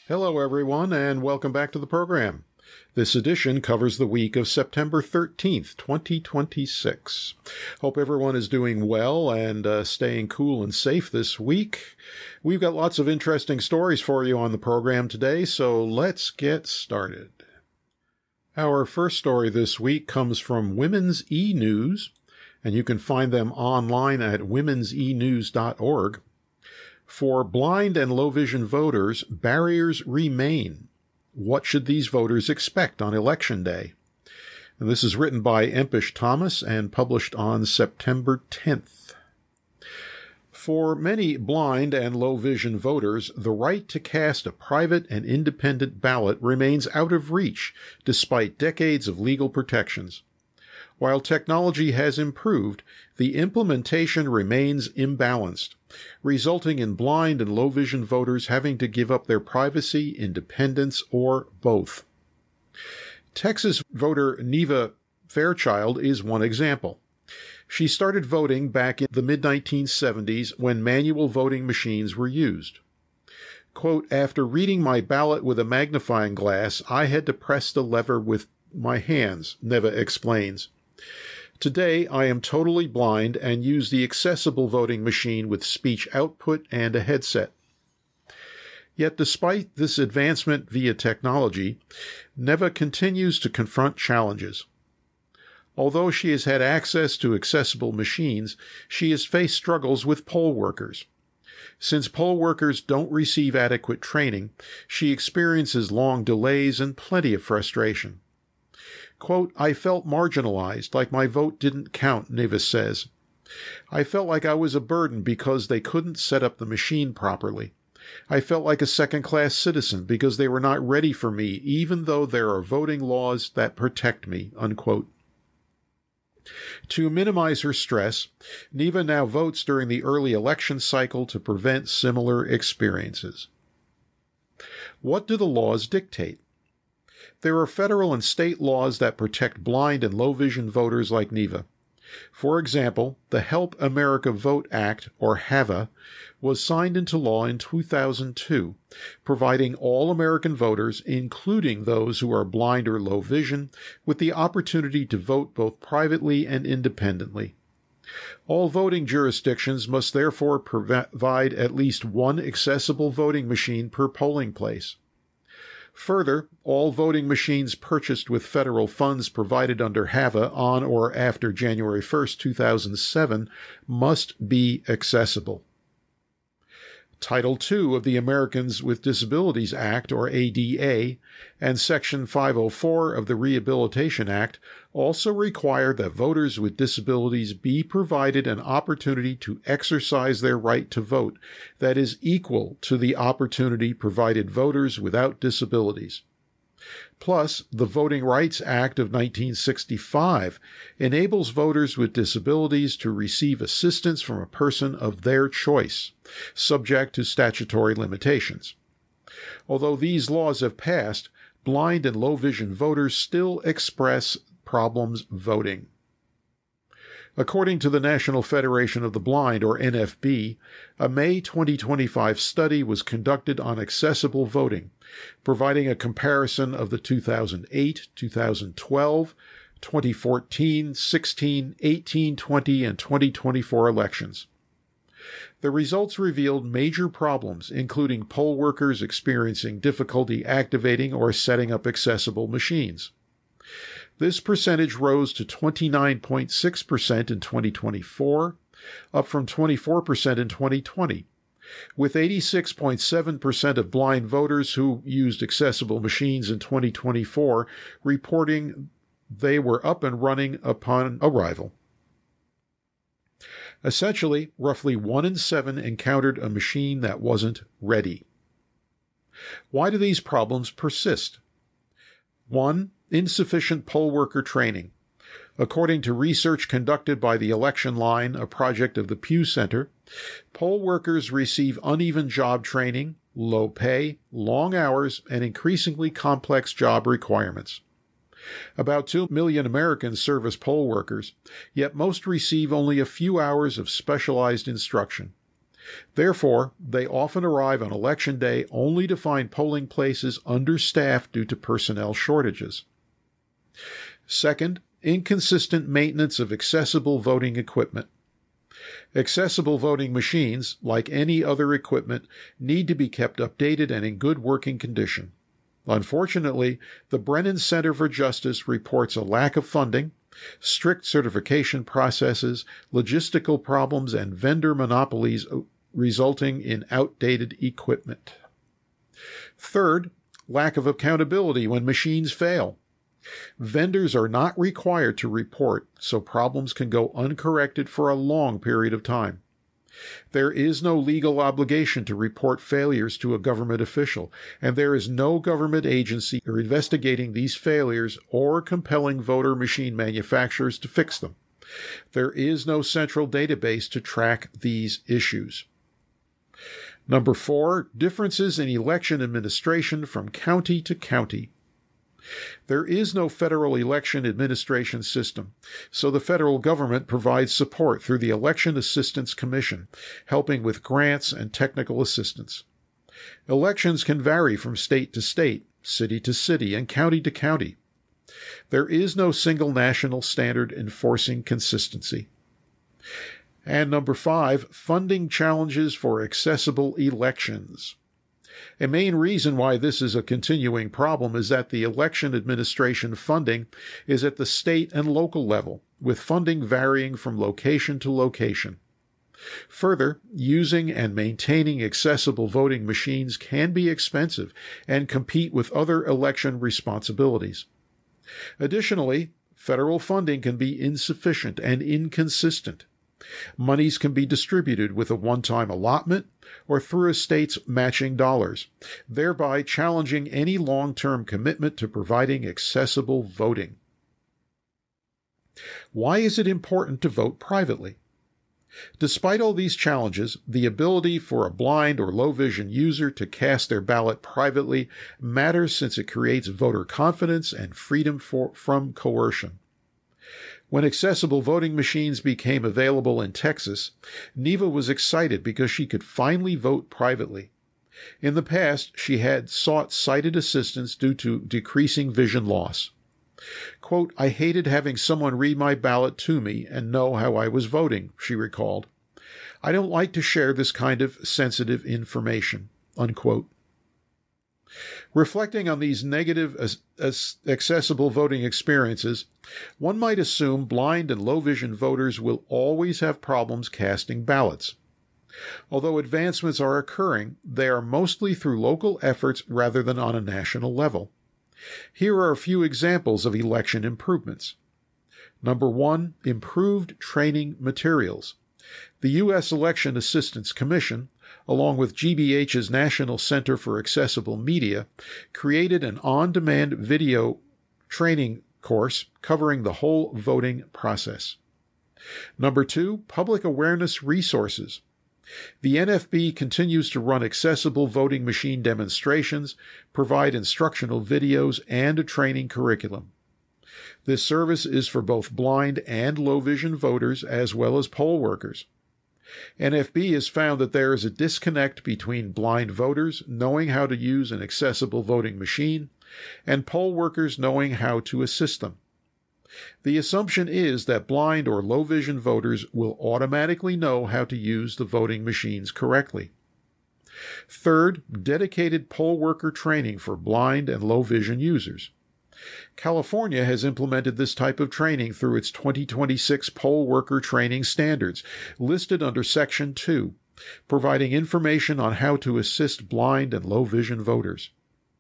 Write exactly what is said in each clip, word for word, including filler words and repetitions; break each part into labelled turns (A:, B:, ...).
A: Hello, everyone, and welcome back to the program. This edition covers the week of September thirteenth, twenty twenty-six. Hope everyone is doing well and uh, staying cool and safe this week. We've got lots of interesting stories for you on the program today, so let's get started. Our first story this week comes from Women's E-News, and you can find them online at womens e news dot org. For blind and low vision voters, barriers remain. What should these voters expect on Election Day? And this is written by Empish Thomas and published on September tenth. For many blind and low vision voters, the right to cast a private and independent ballot remains out of reach despite decades of legal protections. While technology has improved, the implementation remains imbalanced, resulting in blind and low vision voters having to give up their privacy, independence, or both. Texas voter Neva Fairchild is one example. She started voting back in the mid nineteen seventies when manual voting machines were used. Quote, "After reading my ballot with a magnifying glass, I had to press the lever with my hands," Neva explains. "Today, I am totally blind and use the accessible voting machine with speech output and a headset." Yet despite this advancement via technology, Neva continues to confront challenges. Although she has had access to accessible machines, she has faced struggles with poll workers. Since poll workers don't receive adequate training, she experiences long delays and plenty of frustration. Quote, "I felt marginalized, like my vote didn't count," Neva says. "I felt like I was a burden because they couldn't set up the machine properly. I felt like a second-class citizen because they were not ready for me, even though there are voting laws that protect me," unquote. To minimize her stress, Neva now votes during the early election cycle to prevent similar experiences. What do the laws dictate? There are federal and state laws that protect blind and low-vision voters like Neva. For example, the Help America Vote Act, or HAVA, was signed into law in two thousand two, providing all American voters, including those who are blind or low vision, with the opportunity to vote both privately and independently. All voting jurisdictions must therefore provide at least one accessible voting machine per polling place. Further, all voting machines purchased with federal funds provided under HAVA on or after January first, two thousand seven must be accessible. Title two of the Americans with Disabilities Act, or A D A, and Section five oh four of the Rehabilitation Act also require that voters with disabilities be provided an opportunity to exercise their right to vote that is equal to the opportunity provided voters without disabilities. Plus, the Voting Rights Act of nineteen sixty-five enables voters with disabilities to receive assistance from a person of their choice, subject to statutory limitations. Although these laws have passed, blind and low-vision voters still express problems voting. According to the National Federation of the Blind, or N F B, a May twenty twenty-five study was conducted on accessible voting, providing a comparison of the two thousand eight, two thousand twelve, twenty fourteen, sixteen, eighteen, twenty, and twenty twenty-four elections. The results revealed major problems, including poll workers experiencing difficulty activating or setting up accessible machines. This percentage rose to twenty-nine point six percent in twenty twenty-four, up from twenty-four percent in twenty twenty, with eighty-six point seven percent of blind voters who used accessible machines in twenty twenty-four reporting they were up and running upon arrival. Essentially, roughly one in seven encountered a machine that wasn't ready. Why do these problems persist? One, insufficient poll worker training. According to research conducted by the Election Line, a project of the Pew Center, poll workers receive uneven job training, low pay, long hours, and increasingly complex job requirements. About two million Americans serve as poll workers, yet most receive only a few hours of specialized instruction. Therefore, they often arrive on Election Day only to find polling places understaffed due to personnel shortages. Second, inconsistent maintenance of accessible voting equipment. Accessible voting machines, like any other equipment, need to be kept updated and in good working condition. Unfortunately, the Brennan Center for Justice reports a lack of funding, strict certification processes, logistical problems, and vendor monopolies resulting in outdated equipment. Third, lack of accountability when machines fail. Vendors are not required to report, so problems can go uncorrected for a long period of time. There is no legal obligation to report failures to a government official, and there is no government agency investigating these failures or compelling voter machine manufacturers to fix them. There is no central database to track these issues. Number four, differences in election administration from county to county. There is no federal election administration system, so the federal government provides support through the Election Assistance Commission, helping with grants and technical assistance. Elections can vary from state to state, city to city, and county to county. There is no single national standard enforcing consistency. And number five, funding challenges for accessible elections. A main reason why this is a continuing problem is that the election administration funding is at the state and local level, with funding varying from location to location. Further, using and maintaining accessible voting machines can be expensive and compete with other election responsibilities. Additionally, federal funding can be insufficient and inconsistent. Monies can be distributed with a one-time allotment or through a state's matching dollars, thereby challenging any long-term commitment to providing accessible voting. Why is it important to vote privately? Despite all these challenges, the ability for a blind or low-vision user to cast their ballot privately matters since it creates voter confidence and freedom for, from coercion. When accessible voting machines became available in Texas, Neva was excited because she could finally vote privately. In the past, she had sought sighted assistance due to decreasing vision loss. Quote, "I hated having someone read my ballot to me and know how I was voting," she recalled. "I don't like to share this kind of sensitive information." Unquote. Reflecting on these negative as, as accessible voting experiences, one might assume blind and low-vision voters will always have problems casting ballots. Although advancements are occurring, they are mostly through local efforts rather than on a national level. Here are a few examples of election improvements. Number one, improved training materials. The U S Election Assistance Commission, along with G B H's National Center for Accessible Media, created an on-demand video training course covering the whole voting process. Number two, public awareness resources. The N F B continues to run accessible voting machine demonstrations, provide instructional videos, and a training curriculum. This service is for both blind and low-vision voters as well as poll workers. N F B has found that there is a disconnect between blind voters knowing how to use an accessible voting machine and poll workers knowing how to assist them. The assumption is that blind or low-vision voters will automatically know how to use the voting machines correctly. Third, dedicated poll worker training for blind and low-vision users. California has implemented this type of training through its twenty twenty-six poll worker training standards, listed under Section two, providing information on how to assist blind and low-vision voters.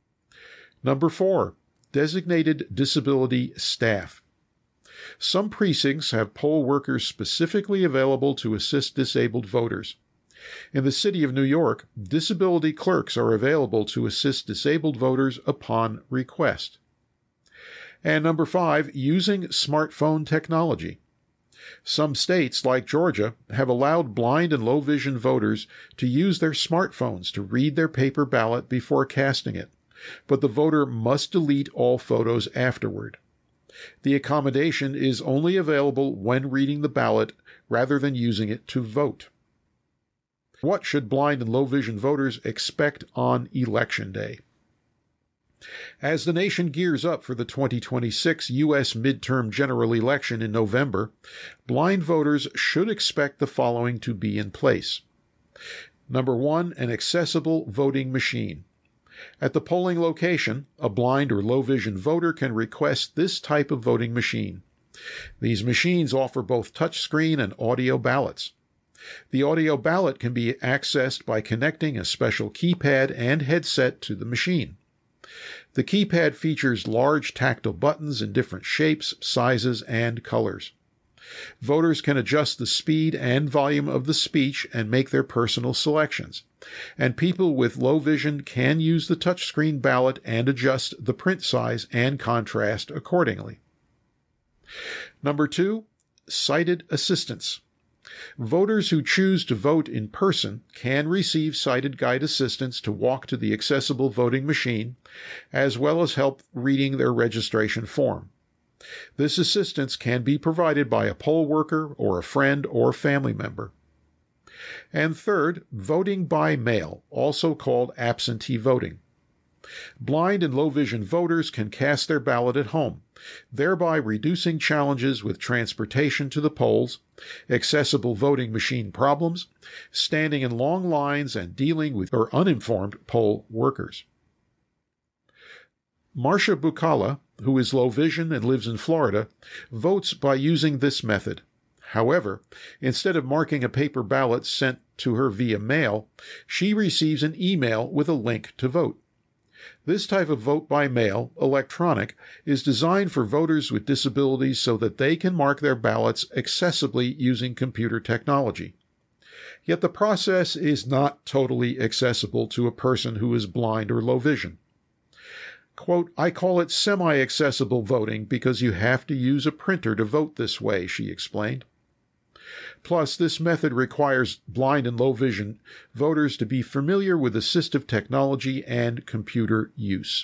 A: Number four, designated disability staff. Some precincts have poll workers specifically available to assist disabled voters. In the city of New York, disability clerks are available to assist disabled voters upon request. And number five, using smartphone technology. Some states, like Georgia, have allowed blind and low-vision voters to use their smartphones to read their paper ballot before casting it, but the voter must delete all photos afterward. The accommodation is only available when reading the ballot rather than using it to vote. What should blind and low vision voters expect on Election Day? As the nation gears up for the twenty twenty-six U S midterm general election in November, blind voters should expect the following to be in place. Number one, an accessible voting machine. At the polling location, a blind or low vision voter can request this type of voting machine. These machines offer both touchscreen and audio ballots. The audio ballot can be accessed by connecting a special keypad and headset to the machine. The keypad features large tactile buttons in different shapes, sizes, and colors. Voters can adjust the speed and volume of the speech and make their personal selections, and people with low vision can use the touchscreen ballot and adjust the print size and contrast accordingly. Number two, sighted assistance. Voters who choose to vote in person can receive sighted guide assistance to walk to the accessible voting machine, as well as help reading their registration form. This assistance can be provided by a poll worker or a friend or family member. And third, voting by mail, also called absentee voting. Blind and low vision voters can cast their ballot at home, thereby reducing challenges with transportation to the polls, accessible voting machine problems, standing in long lines, and dealing with or uninformed poll workers. Marcia Bucala, who is low vision and lives in Florida, votes by using this method. However, instead of marking a paper ballot sent to her via mail, she receives an email with a link to vote. This type of vote by mail, electronic, is designed for voters with disabilities so that they can mark their ballots accessibly using computer technology. Yet the process is not totally accessible to a person who is blind or low vision. Quote, "I call it semi-accessible voting because you have to use a printer to vote this way," she explained. Plus, this method requires blind and low vision voters to be familiar with assistive technology and computer use.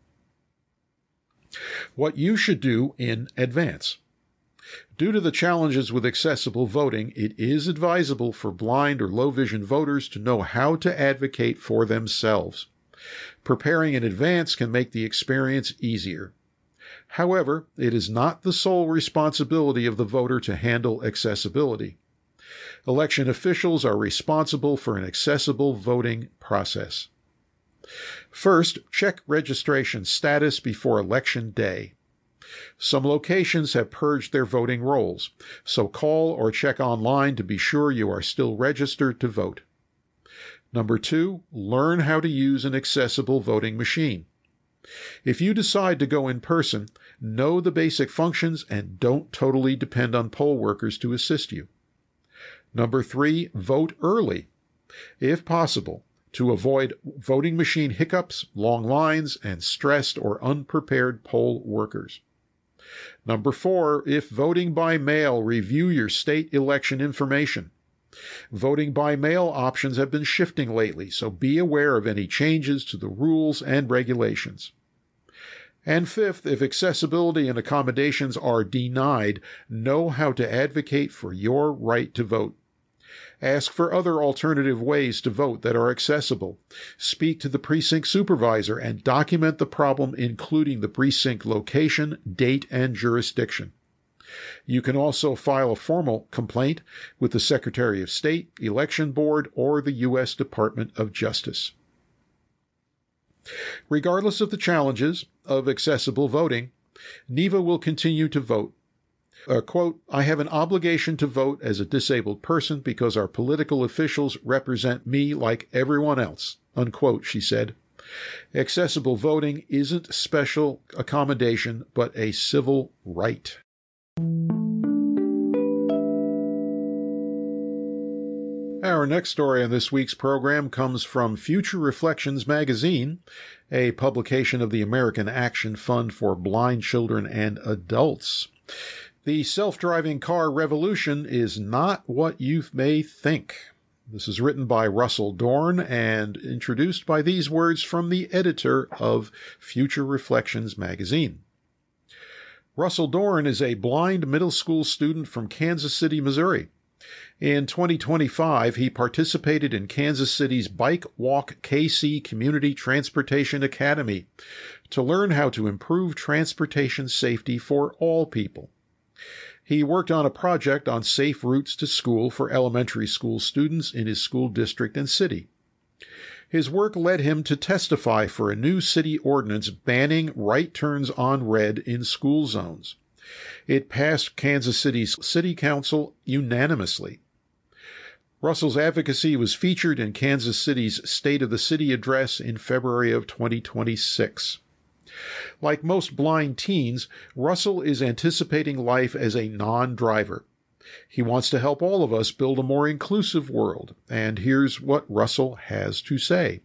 A: What you should do in advance. Due to the challenges with accessible voting, it is advisable for blind or low vision voters to know how to advocate for themselves. Preparing in advance can make the experience easier. However, it is not the sole responsibility of the voter to handle accessibility. Election officials are responsible for an accessible voting process. First, check registration status before Election Day. Some locations have purged their voting rolls, so call or check online to be sure you are still registered to vote. Number two, learn how to use an accessible voting machine. If you decide to go in person, know the basic functions and don't totally depend on poll workers to assist you. Number three, vote early, if possible, to avoid voting machine hiccups, long lines, and stressed or unprepared poll workers. Number four, if voting by mail, review your state election information. Voting by mail options have been shifting lately, so be aware of any changes to the rules and regulations. And fifth, if accessibility and accommodations are denied, know how to advocate for your right to vote. Ask for other alternative ways to vote that are accessible. Speak to the precinct supervisor and document the problem, including the precinct location, date, and jurisdiction. You can also file a formal complaint with the Secretary of State, Election Board, or the U S Department of Justice. Regardless of the challenges of accessible voting, NEVA will continue to vote. Uh, quote, "I have an obligation to vote as a disabled person because our political officials represent me like everyone else," unquote, she said. Accessible voting isn't special accommodation, but a civil right. Our next story on this week's program comes from Future Reflections magazine, a publication of the American Action Fund for Blind Children and Adults. The self-driving car revolution is not what you may think. This is written by Russell Dorn and introduced by these words from the editor of Future Reflections magazine. Russell Dorn is a blind middle school student from Kansas City, Missouri. In twenty twenty-five, he participated in Kansas City's Bike Walk K C Community Transportation Academy to learn how to improve transportation safety for all people. He worked on a project on safe routes to school for elementary school students in his school district and city. His work led him to testify for a new city ordinance banning right turns on red in school zones. It passed Kansas City's City Council unanimously. Russell's advocacy was featured in Kansas City's State of the City address in February of twenty twenty-six. Like most blind teens, Russell is anticipating life as a non-driver. He wants to help all of us build a more inclusive world, and here's what Russell has to say.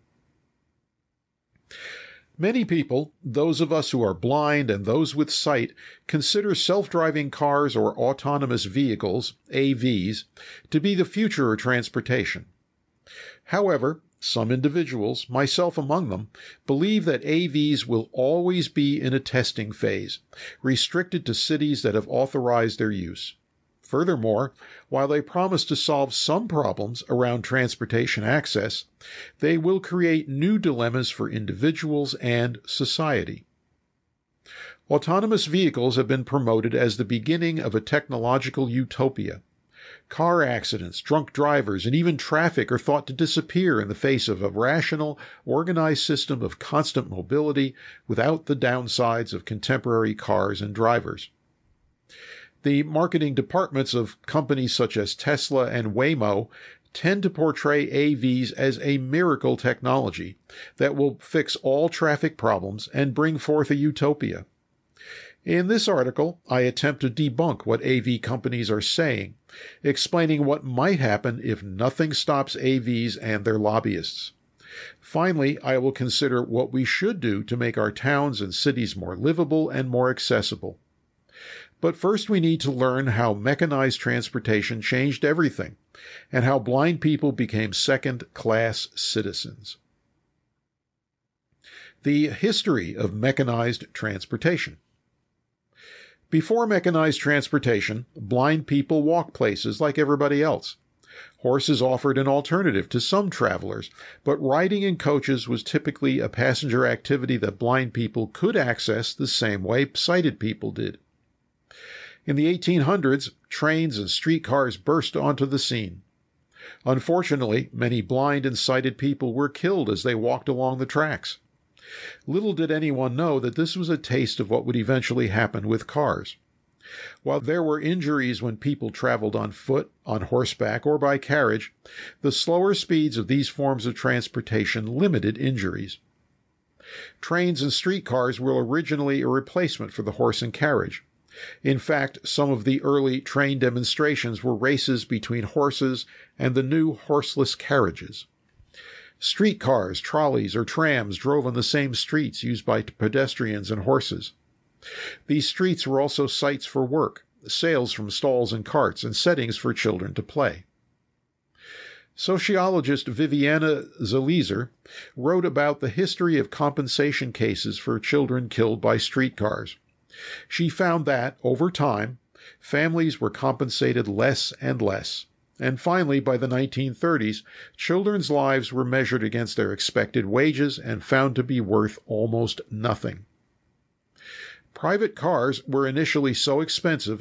A: Many people, those of us who are blind and those with sight, consider self-driving cars or autonomous vehicles, A Vs, to be the future of transportation. However, some individuals, myself among them, believe that A Vs will always be in a testing phase, restricted to cities that have authorized their use. Furthermore, while they promise to solve some problems around transportation access, they will create new dilemmas for individuals and society. Autonomous vehicles have been promoted as the beginning of a technological utopia. Car accidents, drunk drivers, and even traffic are thought to disappear in the face of a rational, organized system of constant mobility without the downsides of contemporary cars and drivers. The marketing departments of companies such as Tesla and Waymo tend to portray A Vs as a miracle technology that will fix all traffic problems and bring forth a utopia. In this article, I attempt to debunk what A V companies are saying, explaining what might happen if nothing stops A Vs and their lobbyists. Finally, I will consider what we should do to make our towns and cities more livable and more accessible. But first we need to learn how mechanized transportation changed everything, and how blind people became second-class citizens. The history of mechanized transportation. Before mechanized transportation, blind people walked places like everybody else. Horses offered an alternative to some travelers, but riding in coaches was typically a passenger activity that blind people could access the same way sighted people did. In the eighteen hundreds, trains and streetcars burst onto the scene. Unfortunately, many blind and sighted people were killed as they walked along the tracks. Little did anyone know that this was a taste of what would eventually happen with cars. While there were injuries when people traveled on foot, on horseback, or by carriage, the slower speeds of these forms of transportation limited injuries. Trains and streetcars were originally a replacement for the horse and carriage. In fact, some of the early train demonstrations were races between horses and the new horseless carriages. Streetcars, trolleys, or trams drove on the same streets used by pedestrians and horses. These streets were also sites for work, sales from stalls and carts, and settings for children to play. Sociologist Viviana Zelizer wrote about the history of compensation cases for children killed by streetcars. She found that, over time, families were compensated less and less, and finally, by the nineteen thirties, children's lives were measured against their expected wages and found to be worth almost nothing. Private cars were initially so expensive